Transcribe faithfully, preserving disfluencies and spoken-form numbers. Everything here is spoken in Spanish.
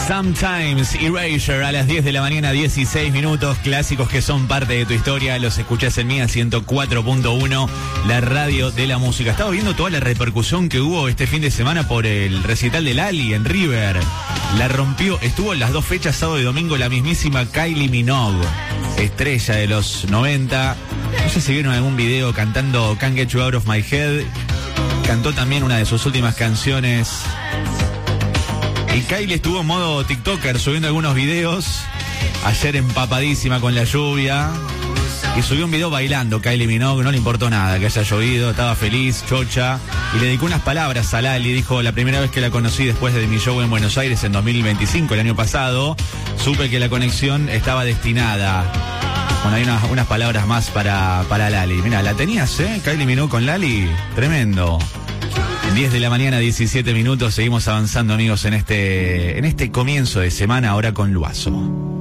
Sometimes Erasure a las diez de la mañana, dieciséis minutos. Clásicos que son parte de tu historia. Los escuchás en Mía ciento cuatro punto uno, la radio de la música. Estaba viendo toda la repercusión que hubo este fin de semana por el recital de Lali en River. La rompió, estuvo en las dos fechas, sábado y domingo, la mismísima Kylie Minogue, estrella de los noventa. No sé si vieron algún video cantando Can't Get You Out of My Head. Cantó también una de sus últimas canciones. Y Kylie estuvo en modo TikToker subiendo algunos videos. Ayer empapadísima con la lluvia. Y subió un video bailando Kylie Minogue. No le importó nada que haya llovido. Estaba feliz, chocha. Y le dedicó unas palabras a Lali. Dijo: la primera vez que la conocí después de mi show en Buenos Aires en dos mil veinticinco, el año pasado, supe que la conexión estaba destinada. Bueno, hay unas, unas palabras más para, para Lali. Mira, la tenías, ¿eh? Kylie Minogue con Lali. Tremendo. diez de la mañana, diecisiete minutos. Seguimos avanzando, amigos, en este, en este comienzo de semana, ahora con Luazo.